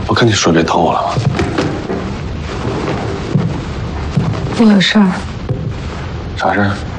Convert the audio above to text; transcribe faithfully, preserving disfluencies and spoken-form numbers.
不跟你说别疼我了吗？ 我有事儿。 啥事儿？